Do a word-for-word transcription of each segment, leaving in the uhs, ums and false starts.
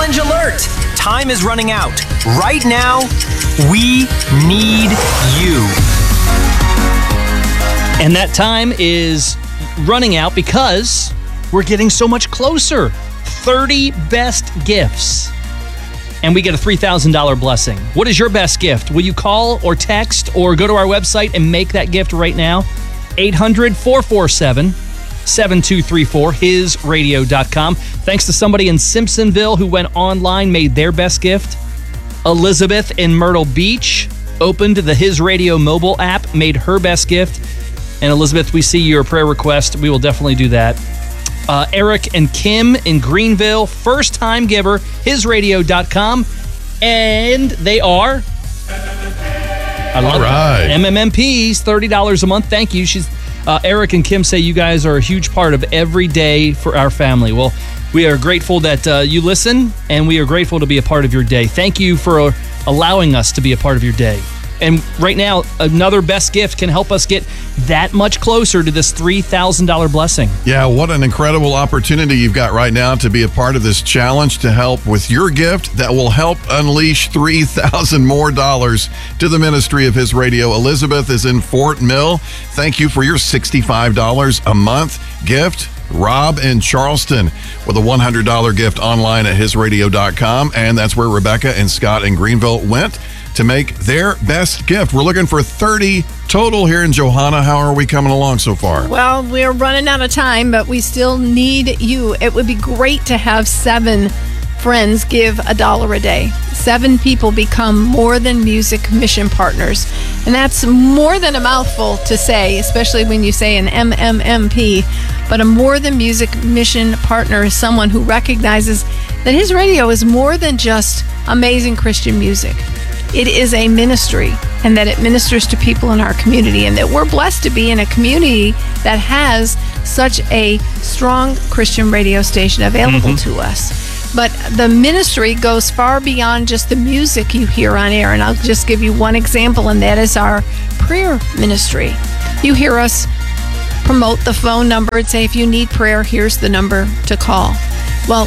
Challenge alert! Time is running out. Right now, we need you. And that time is running out because we're getting so much closer. thirty best gifts. And we get a three thousand dollars blessing. What is your best gift? Will you call or text or go to our website and make that gift right now? eight hundred, four four seven, seven two three four, his radio dot com. Thanks to somebody in Simpsonville who went online, made their best gift. Elizabeth in Myrtle Beach opened the His Radio mobile app, made her best gift. And Elizabeth, we see your prayer request. We will definitely do that. Uh, Eric and Kim in Greenville, first-time giver, his radio dot com. And they are... I love All right. that. M M M Ps, thirty dollars a month. Thank you. She's uh, Eric and Kim say you guys are a huge part of every day for our family. Well, we are grateful that uh, you listen, and we are grateful to be a part of your day. Thank you for uh, allowing us to be a part of your day. And right now, another best gift can help us get that much closer to this three thousand dollars blessing. Yeah, what an incredible opportunity you've got right now to be a part of this challenge to help with your gift that will help unleash three thousand more dollars to the ministry of His Radio. Elizabeth is in Fort Mill. Thank you for your sixty-five dollars a month gift. Rob in Charleston with a one hundred dollars gift online at his radio dot com. And that's where Rebecca and Scott in Greenville went to make their best gift. We're looking for thirty total here in Johanna. How are we coming along so far? Well, we're running out of time, but we still need you. It would be great to have seven friends give a dollar a day. Seven people become More Than Music mission partners. And that's more than a mouthful to say, especially when you say an M M M P. But a More Than Music mission partner is someone who recognizes that his radio is more than just amazing Christian music. It is a ministry, and that it ministers to people in our community, and that we're blessed to be in a community that has such a strong Christian radio station available mm-hmm. to us. But the ministry goes far beyond just the music you hear on air, and I'll just give you one example, and that is our prayer ministry. You hear us promote the phone number and say, if you need prayer, here's the number to call. Well,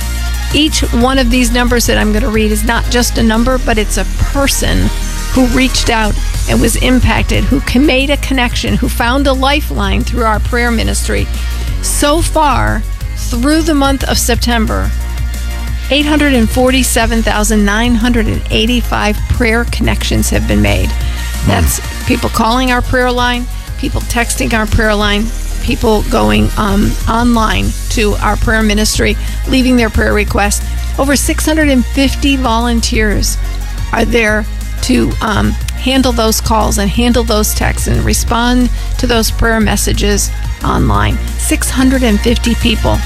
each one of these numbers that I'm going to read is not just a number, but it's a person who reached out and was impacted, who made a connection, who found a lifeline through our prayer ministry. So far, through the month of September, eight hundred forty-seven thousand nine hundred eighty-five prayer connections have been made. That's people calling our prayer line, people texting our prayer line, people going um, online to our prayer ministry, leaving their prayer request. Over six hundred fifty volunteers are there to um, handle those calls and handle those texts and respond to those prayer messages online. six hundred fifty people.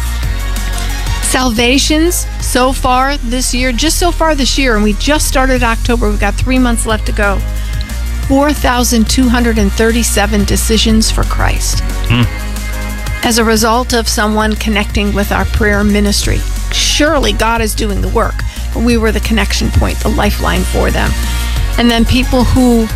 Salvations so far this year, just so far this year, and we just started October, we've got three months left to go. four thousand two hundred thirty-seven decisions for Christ. Hmm. As a result of someone connecting with our prayer ministry. Surely God is doing the work, but we were the connection point, the lifeline for them. And then people who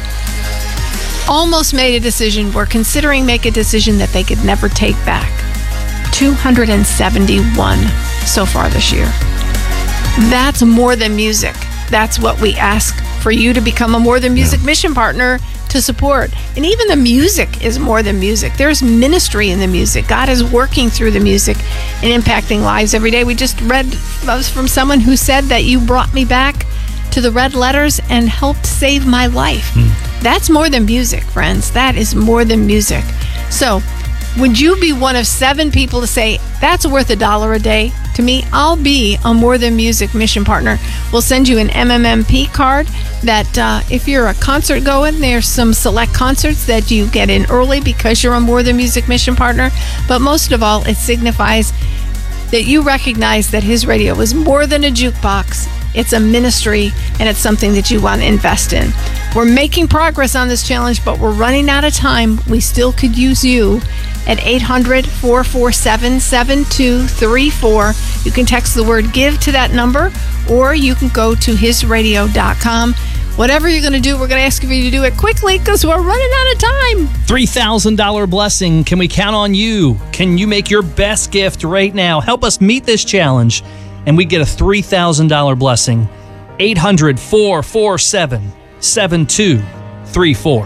almost made a decision, were considering make a decision that they could never take back. two hundred seventy-one so far this year. That's more than music. That's what we ask for you to become a More Than Music yeah. mission partner to support. And even the music is more than music. There's ministry in the music. God is working through the music and impacting lives every day. We just read from someone who said that you brought me back to the red letters and helped save my life. Mm. That's more than music, friends. That is more than music. So, would you be one of seven people to say, that's worth a dollar a day? To me, I'll be a More Than Music mission partner. We'll send you an M M M P card that uh, if you're a concert going, there's some select concerts that you get in early because you're a More Than Music mission partner. But most of all, it signifies that you recognize that His Radio is more than a jukebox. It's a ministry, and it's something that you want to invest in. We're making progress on this challenge, but we're running out of time. We still could use you at eight hundred, four four seven, seven two three four. You can text the word GIVE to that number, or you can go to his radio dot com. Whatever you're going to do, we're going to ask you to do it quickly because we're running out of time. three thousand dollars blessing. Can we count on you? Can you make your best gift right now? Help us meet this challenge. and we get a three thousand dollars blessing. eight hundred, four four seven, seven two three four.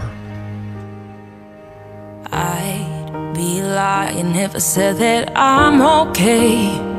I'd be lying if I said that I'm okay.